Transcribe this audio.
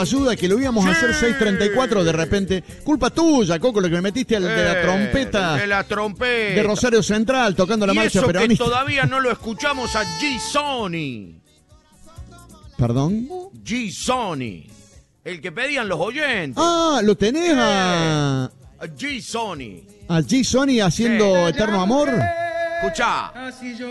ayuda, que lo íbamos a hacer 6:34, de repente. Culpa tuya, Coco, lo que me metiste al de la trompeta. De la trompeta. De Rosario Central, tocando la y marcha eso peronista. que todavía no lo escuchamos a G-Sony. ¿Perdón? G-Sony. El que pedían los oyentes. Ah, lo tenés a G-Sony. G-Sony haciendo Eterno Amor. Escuchá.